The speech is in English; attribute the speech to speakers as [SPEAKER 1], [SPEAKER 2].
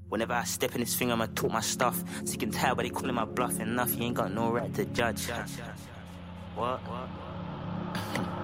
[SPEAKER 1] Whenever I step in this thing, I'ma talk my stuff. Sick and tired, but they calling my bluff enough. You ain't got no right to judge. What?